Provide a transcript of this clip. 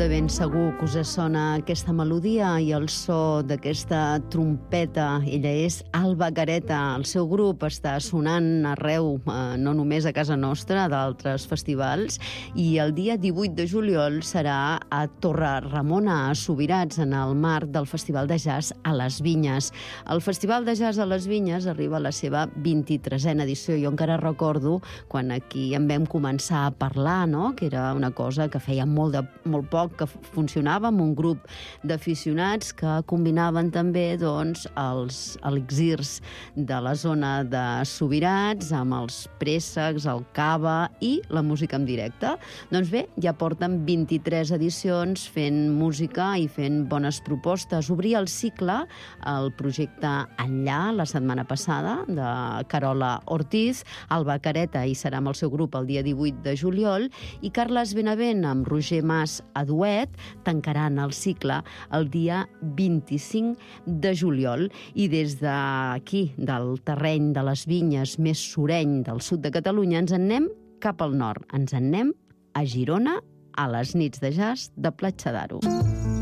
de ben segur que us sona aquesta melodia i el so d'aquesta trompeta. Ella és Alba Gareta. El seu grup està sonant arreu, no només a casa nostra, d'altres festivals, i el dia 18 de juliol serà a Torre-ramona, a Subirats, en el marc del Festival de Jazz a les Vinyes. El Festival de Jazz a les Vinyes arriba a la seva 23a edició. Jo encara recordo quan aquí en vam començar a parlar, no?, que era una cosa que feia molt poc que funcionava, amb un grup d'aficionats que combinaven també doncs, els elixirs de la zona de Subirats amb els préssecs, el cava i la música en directe. Doncs bé, ja porten 23 edicions fent música i fent bones propostes. Obria el cicle el projecte Enllà la setmana passada de Carola Ortiz. Alba Gareta hi serà amb el seu grup el dia 18 de juliol i Carles Benavent amb Roger Mas a duet tancaran el cicle el dia 25 de juliol. I des d'aquí, del terreny de les vinyes més soreny del sud de Catalunya, ens en anem cap al nord. Ens en anem a Girona, a les nits de jazz de Platja d'Aro.